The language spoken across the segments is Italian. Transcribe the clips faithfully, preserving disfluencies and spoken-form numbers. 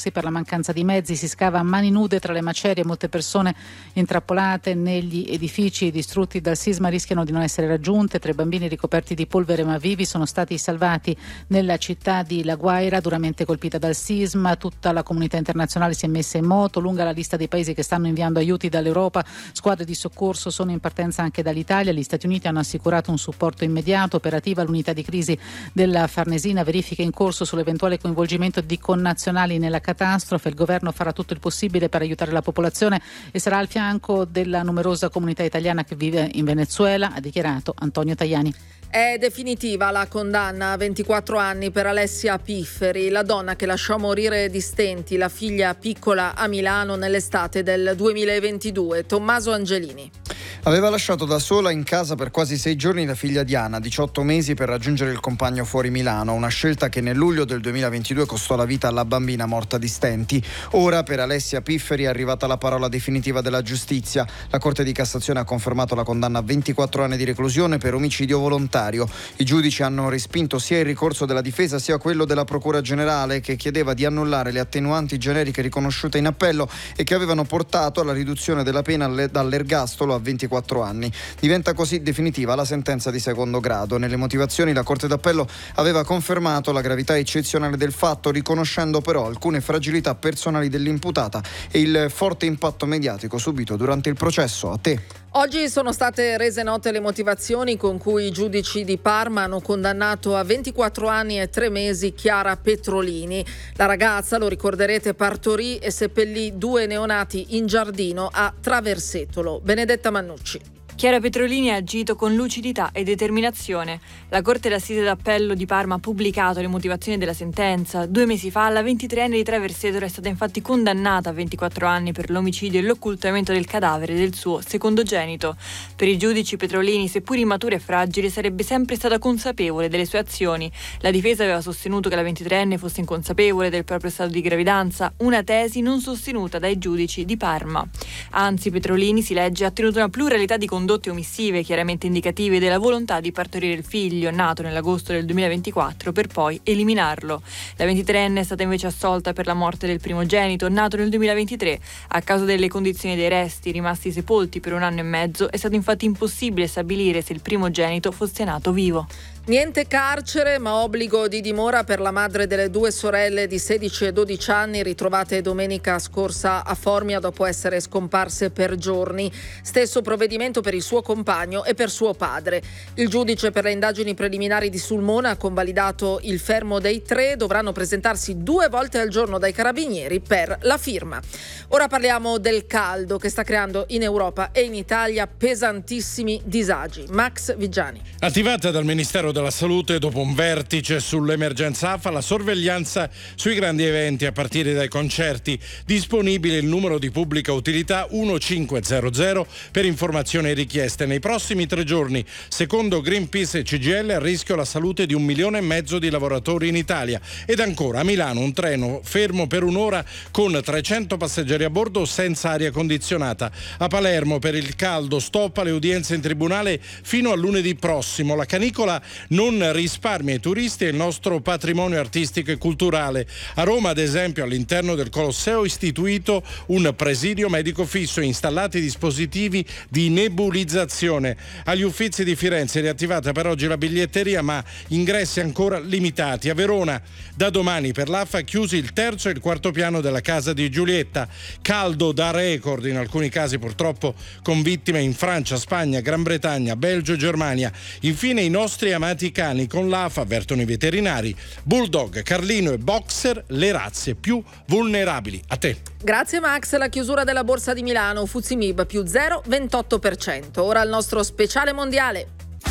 soccorsi. Per la mancanza di mezzi si scava a mani nude tra le macerie, molte persone intrappolate negli edifici distrutti dal sisma rischiano di non essere raggiunte. Tre bambini ricoperti di polvere ma vivi sono stati salvati nella città di La Guaira, duramente colpita dal sisma. Tutta la comunità internazionale si è messa in moto, lunga la lista dei paesi che stanno inviando aiuti dall'Europa. Squadre di soccorso sono in partenza anche dall'Italia. Gli Stati Uniti hanno assicurato un supporto immediato. Operativa l'unità di crisi della Farnesina, verifiche in corso sull'eventuale coinvolgimento di connazionali nella catastrofe. Il governo farà tutto il possibile per aiutare la popolazione e sarà al fianco della numerosa comunità italiana che vive in Venezuela, ha dichiarato Antonio Tajani. È definitiva la condanna a ventiquattro anni per Alessia Pifferi, la donna che lasciò morire di stenti la figlia piccola a Milano nell'estate del duemilaventidue. Tommaso Angelini. Aveva lasciato da sola in casa per quasi sei giorni la figlia Diana, diciotto mesi, per raggiungere il compagno fuori Milano, una scelta che nel luglio del duemilaventidue costò la vita alla bambina morta di stenti. Ora per Alessia Pifferi è arrivata la parola definitiva della giustizia. La Corte di Cassazione ha confermato la condanna a ventiquattro anni di reclusione per omicidio volontario. I giudici hanno respinto sia il ricorso della difesa sia quello della Procura Generale, che chiedeva di annullare le attenuanti generiche riconosciute in appello e che avevano portato alla riduzione della pena dall'ergastolo a ventiquattro anni. Diventa così definitiva la sentenza di secondo grado. Nelle motivazioni la Corte d'Appello aveva confermato la gravità eccezionale del fatto, riconoscendo però alcune fragilità personali dell'imputata e il forte impatto mediatico subito durante il processo. A te. Oggi sono state rese note le motivazioni con cui i giudici di Parma hanno condannato a ventiquattro anni e tre mesi Chiara Petrolini. La ragazza, lo ricorderete, partorì e seppellì due neonati in giardino a Traversetolo. Benedetta Mannucci. Chiara Petrolini ha agito con lucidità e determinazione. La Corte d'Assise d'Appello di Parma ha pubblicato le motivazioni della sentenza. Due mesi fa la ventitreenne di Traversetolo è stata infatti condannata a ventiquattro anni per l'omicidio e l'occultamento del cadavere del suo secondogenito. Per i giudici, Petrolini, seppur immatura e fragile, sarebbe sempre stata consapevole delle sue azioni. La difesa aveva sostenuto che la ventitreenne fosse inconsapevole del proprio stato di gravidanza, una tesi non sostenuta dai giudici di Parma. Anzi, Petrolini, si legge, ha tenuto una pluralità di condotte omissive chiaramente indicative della volontà di partorire il figlio nato nell'agosto del duemilaventiquattro per poi eliminarlo. La ventitreenne è stata invece assolta per la morte del primogenito nato nel duemilaventitré. A causa delle condizioni dei resti rimasti sepolti per un anno e mezzo è stato infatti impossibile stabilire se il primogenito fosse nato vivo. Niente carcere, ma obbligo di dimora per la madre delle due sorelle di sedici e dodici anni ritrovate domenica scorsa a Formia dopo essere scomparse per giorni. Stesso provvedimento per il suo compagno e per suo padre. Il giudice per le indagini preliminari di Sulmona ha convalidato il fermo dei tre. Dovranno presentarsi due volte al giorno dai carabinieri per la firma. Ora parliamo del caldo che sta creando in Europa e in Italia pesantissimi disagi. Max Vigiani. Attivata dal Ministero della Salute dopo un vertice sull'emergenza A F A, la sorveglianza sui grandi eventi a partire dai concerti. Disponibile il numero di pubblica utilità uno cinque zero zero per informazioni e richieste. Nei prossimi tre giorni, secondo Greenpeace e C G I L, a rischio la salute di un milione e mezzo di lavoratori in Italia. Ed ancora a Milano un treno fermo per un'ora con trecento passeggeri a bordo senza aria condizionata. A Palermo per il caldo stop alle udienze in tribunale fino a lunedì prossimo. La canicola non risparmia i turisti e il nostro patrimonio artistico e culturale. A Roma, ad esempio, all'interno del Colosseo istituito un presidio medico fisso e installati dispositivi di nebulizzazione. Agli Uffizi di Firenze è riattivata per oggi la biglietteria, ma ingressi ancora limitati. A Verona da domani per l'A F A chiusi il terzo e il quarto piano della casa di Giulietta. Caldo da record, in alcuni casi purtroppo con vittime in Francia, Spagna, Gran Bretagna, Belgio e Germania. Infine i nostri amati cani con l'A F A, avvertono i veterinari. Bulldog, Carlino e Boxer, le razze più vulnerabili. A te. Grazie Max. La chiusura della borsa di Milano, Fuzzi Mib più zero virgola ventotto per cento. Ora il nostro speciale mondiale.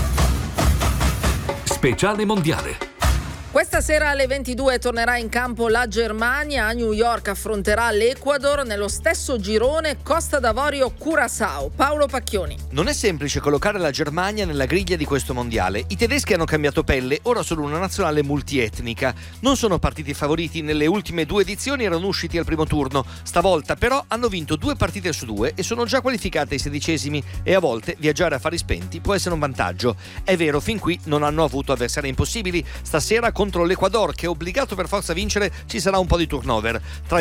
Speciale mondiale. Questa sera alle ventidue tornerà in campo la Germania. A New York affronterà l'Ecuador. Nello stesso girone Costa d'Avorio Curaçao. Paolo Pacchioni. Non è semplice collocare la Germania nella griglia di questo mondiale. I tedeschi hanno cambiato pelle, ora sono una nazionale multietnica. Non sono partiti favoriti nelle ultime due edizioni, erano usciti al primo turno. Stavolta però hanno vinto due partite su due e sono già qualificate ai sedicesimi, e a volte viaggiare a fari spenti può essere un vantaggio. È vero, fin qui non hanno avuto avversari impossibili. Stasera contro l'Ecuador, che è obbligato per forza a vincere, ci sarà un po' di turnover. Tra